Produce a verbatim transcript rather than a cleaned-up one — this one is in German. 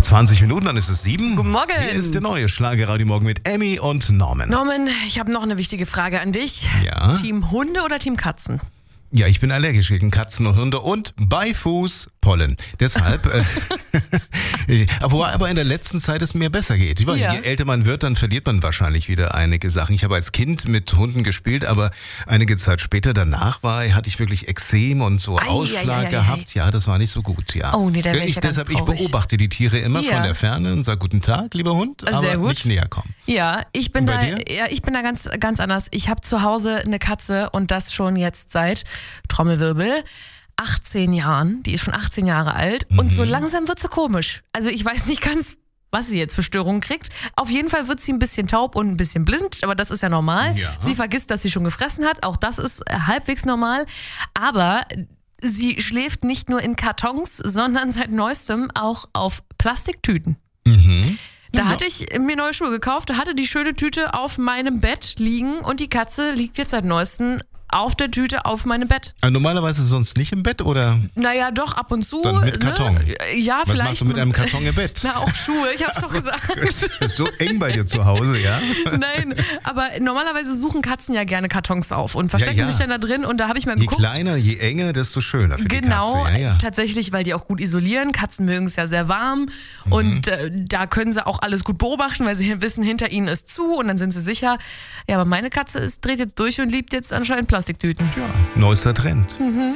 Noch zwanzig Minuten, dann ist es sieben. Guten Morgen. Hier ist der neue Schlagerradio Morgen mit Emmy und Norman. Norman, ich habe noch eine wichtige Frage an dich. Ja? Team Hunde oder Team Katzen? Ja, ich bin allergisch gegen Katzen und Hunde und Beifußpollen. Deshalb, äh, wobei aber in der letzten Zeit es mir besser geht. Ich weiß, Ja. Je älter man wird, dann verliert man wahrscheinlich wieder einige Sachen. Ich habe als Kind mit Hunden gespielt, aber einige Zeit später danach war, hatte ich wirklich Ekzem und so Ei, Ausschlag ei, ei, ei, gehabt. Ja, das war nicht so gut, ja. Oh, nee, da wär ich ich, ja ganz Deshalb, ich traurig. beobachte die Tiere immer Ja. von der Ferne und sage guten Tag, lieber Hund, Sehr aber gut. nicht näher kommen. Ja, ich bin Und da, bei dir? ja, ich bin da ganz, ganz anders. Ich habe zu Hause eine Katze und das schon jetzt seit Trommelwirbel. achtzehn Jahren, die ist schon achtzehn Jahre alt und so langsam wird sie komisch. Also ich weiß nicht ganz, was sie jetzt für Störungen kriegt. Auf jeden Fall wird sie ein bisschen taub und ein bisschen blind, aber das ist ja normal. Ja. Sie vergisst, dass sie schon gefressen hat, auch das ist äh, halbwegs normal. Aber sie schläft nicht nur in Kartons, sondern seit neuestem auch auf Plastiktüten. Mhm. Da hatte ich mir neue Schuhe gekauft, da hatte die schöne Tüte auf meinem Bett liegen und die Katze liegt jetzt seit neuestem auf der Tüte auf meinem Bett. Also normalerweise sonst nicht im Bett oder Naja, doch, ab und zu. dann mit Karton? Ne? Ja, Was vielleicht. machst du mit einem Karton im Bett? Na, auch Schuhe, ich hab's doch gesagt. Ist so eng bei dir zu Hause, ja? Nein, aber normalerweise suchen Katzen ja gerne Kartons auf und verstecken Ja, ja. sich dann da drin und da habe ich mal Je geguckt. kleiner, je enger, desto schöner für Genau, die Katze. Ja, ja. tatsächlich, weil die auch gut isolieren. Katzen mögen es ja sehr warm Mhm. und äh, da können sie auch alles gut beobachten, weil sie wissen, hinter ihnen ist zu und dann sind sie sicher. Ja, aber meine Katze ist, dreht jetzt durch und liebt jetzt anscheinend Plastiktüten. Neuester Trend.